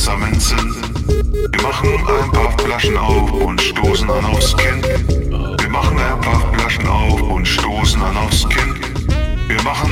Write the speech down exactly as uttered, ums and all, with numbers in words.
Testament sind. Wir machen ein paar Flaschen auf und stoßen an aufs Kind. Wir machen ein paar Flaschen auf und stoßen an aufs Kind. Wir machen